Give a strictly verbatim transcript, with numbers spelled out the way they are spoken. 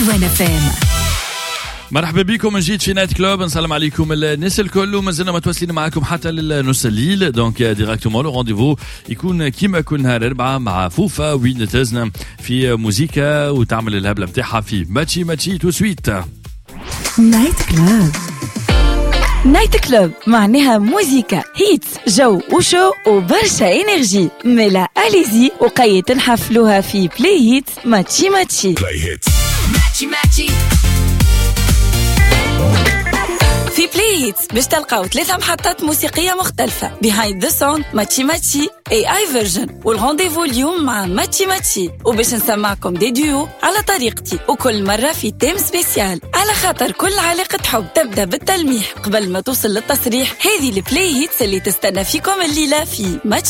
وانا فاهم. مرحبا بكم من جديد في نايت كلوب. نسلم عليكم الناس الكل وما زلنا متواصلين معكم حتى للنص الليل. دونك ديراكتومون لو رونديفو يكون كيما كل نهار أربعة مع فوفا وين تزنا في موسيقى وتعمل الهبلة متاعها في ماتشي ماتشي تو سويت. نايت كلوب. نايت كلوب معناها موسيقى هيتس جو وشو وبرشا انرجي. ملا اليزي وقيت نحفلوها في بلاي هيتس ماتشي ماتشي. بلاي هيتس ماتشي ماتشي. في بلاي هيتس باش تلقاو ثلاثة محطات موسيقية مختلفة. بيهايند ذا ساوند ماتشي ماتشي اي اي فيرجن والرونديفو اليوم مع ماتشي ماتشي. وباش نسمعكم دي ديو على طريقتي وكل مرة في تيم سبيسيال على خاطر كل علاقة حب تبدأ بالتلميح قبل ما توصل للتصريح. هذه البلاي هيتس اللي تستنى فيكم الليلة في ماتشي